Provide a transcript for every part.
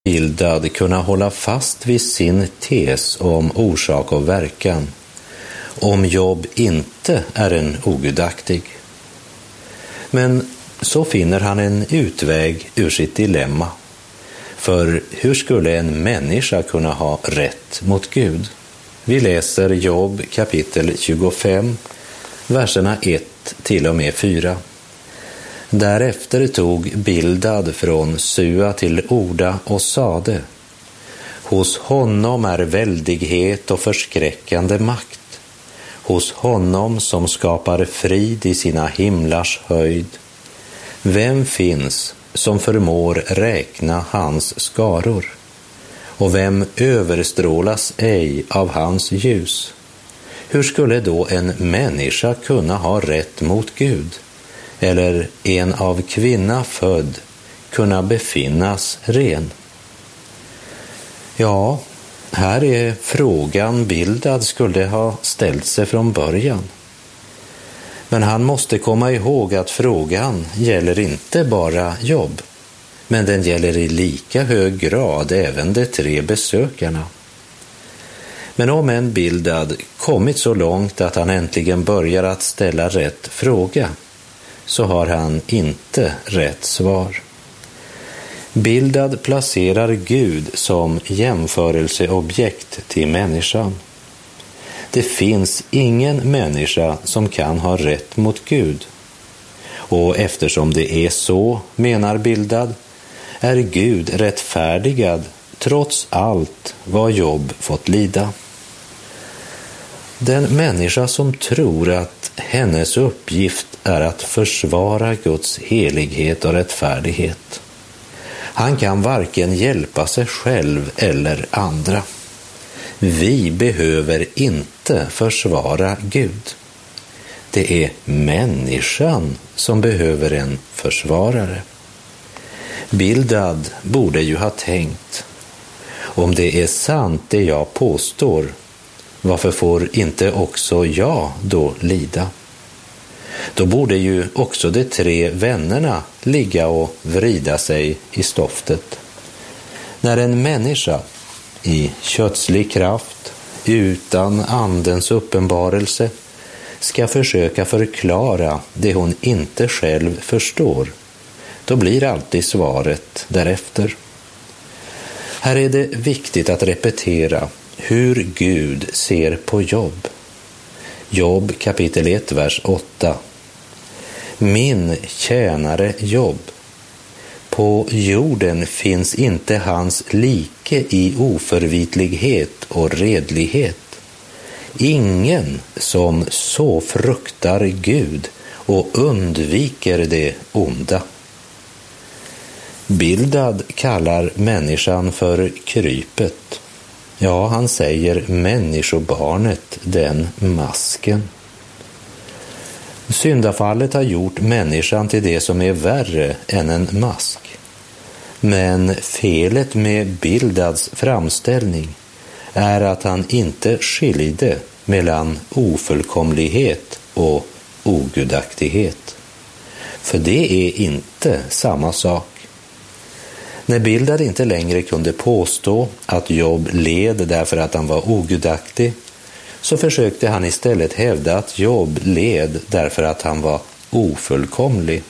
Bildad kunna hålla fast vid sin tes om orsak och verkan, om Job inte är en ogudaktig. Men så finner han en utväg ur sitt dilemma. För hur skulle en människa kunna ha rätt mot Gud? Vi läser Job kapitel 25, verserna 1 till och med 4. Därefter tog Bildad från Sua till orda och sade: hos honom är väldighet och förskräckande makt. Hos honom som skapar frid i sina himlars höjd. Vem finns som förmår räkna hans skaror? Och vem överstrålas ej av hans ljus? Hur skulle då en människa kunna ha rätt mot Gud? Eller en av kvinna född kunna befinnas ren? Ja, här är frågan Bildad skulle ha ställt sig från början. Men han måste komma ihåg att frågan gäller inte bara Job, men den gäller i lika hög grad även de 3 besökarna. Men om en Bildad kommit så långt att han äntligen börjar att ställa rätt fråga, så har han inte rätt svar. Bildad placerar Gud som jämförelseobjekt till människan. Det finns ingen människa som kan ha rätt mot Gud. Och eftersom det är så, menar Bildad, är Gud rättfärdigad trots allt vad Job fått lida. Den människa som tror att hennes uppgift är att försvara Guds helighet och rättfärdighet, han kan varken hjälpa sig själv eller andra. Vi behöver inte försvara Gud. Det är människan som behöver en försvarare. Bildad borde ju ha tänkt: om det är sant det jag påstår, varför får inte också jag då lida? Då borde ju också de 3 vännerna ligga och vrida sig i stoftet. När en människa i kötslig kraft, utan andens uppenbarelse, ska försöka förklara det hon inte själv förstår, då blir alltid svaret därefter. Här är det viktigt att repetera hur Gud ser på Job. Job kapitel 1, vers 8. Min tjänare Job, på jorden finns inte hans like i oförvitlighet och redlighet. Ingen som så fruktar Gud och undviker det onda. Bildad kallar människan för krypet. Ja, han säger människobarnet, den masken. Syndafallet har gjort människan till det som är värre än en mask. Men felet med Bildads framställning är att han inte skilde mellan ofullkomlighet och ogudaktighet. För det är inte samma sak. När Bildad inte längre kunde påstå att Job led därför att han var ogudaktig, så försökte han istället hävda att Job led därför att han var ofullkomlig.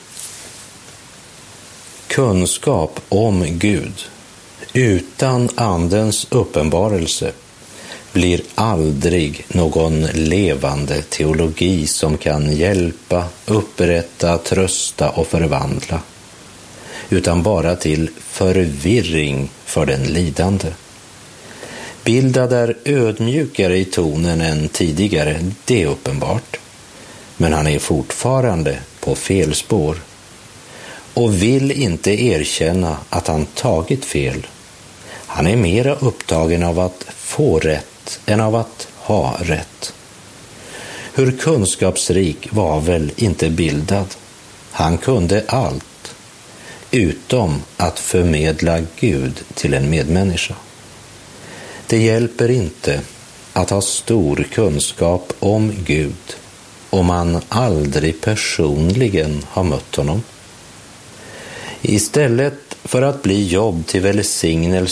Kunskap om Gud utan andens uppenbarelse blir aldrig någon levande teologi som kan hjälpa, upprätta, trösta och förvandla, utan bara till förvirring för den lidande. Bildad är ödmjukare i tonen än tidigare, det är uppenbart. Men han är fortfarande på fel spår och vill inte erkänna att han tagit fel. Han är mera upptagen av att få rätt än av att ha rätt. Hur kunskapsrik var väl inte Bildad? Han kunde allt, utom att förmedla Gud till en medmänniska. Det hjälper inte att ha stor kunskap om Gud om man aldrig personligen har mött honom. Istället för att bli jobb till välsignelse